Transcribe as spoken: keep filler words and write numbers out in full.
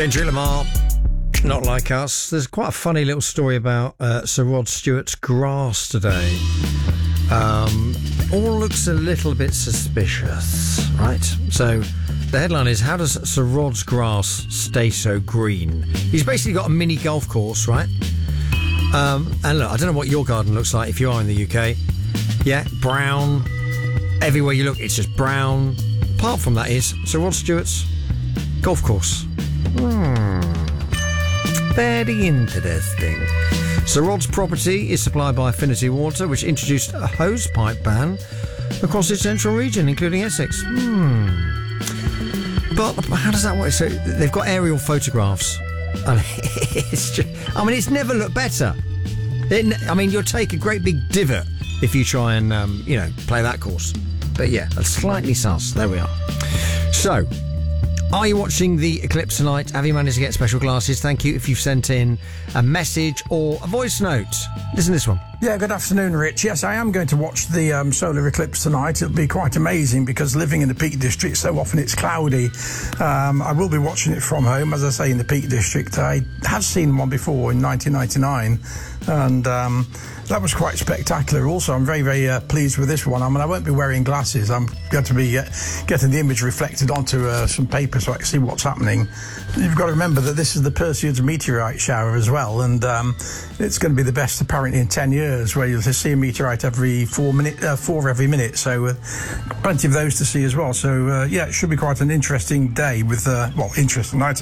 Kendrick Lamar, Not Like Us. There's quite a funny little story about uh, Sir Rod Stewart's grass today. Um, all looks a little bit suspicious, right? So the headline is, how does Sir Rod's grass stay so green? He's basically got a mini golf course, right? Um, and look, I don't know what your garden looks like if you are in the U K. Yeah, brown. Everywhere you look, it's just brown. Apart from that is Sir Rod Stewart's golf course. Hmm. Very interesting. Sir Rod's property is supplied by Affinity Water, which introduced a hose pipe ban across its central region, including Essex. Hmm. But how does that work? So they've got aerial photographs. I mean, it's just, I mean, it's never looked better. It, I mean, you'll take a great big divot if you try and, um, you know, play that course. But yeah, that's slightly sus. There we are. So, are you watching the eclipse tonight? Have you managed to get special glasses? Thank you if you've sent in a message or a voice note. Listen to this one. Yeah, good afternoon, Rich. Yes, I am going to watch the um, solar eclipse tonight. It'll be quite amazing because living in the Peak District, so often it's cloudy. Um, I will be watching it from home, as I say, in the Peak District. I have seen one before in nineteen ninety-nine, and um, that was quite spectacular. Also, I'm very, very uh, pleased with this one. I mean, I won't be wearing glasses. I'm going to be uh, getting the image reflected onto uh, some paper so I can see what's happening. You've got to remember that this is the Perseus meteorite shower as well, and um, it's going to be the best apparently in ten years, where you'll see a meteorite every four minute, uh, four every minute. So uh, plenty of those to see as well. So uh, yeah, it should be quite an interesting day with, uh, well, interesting night.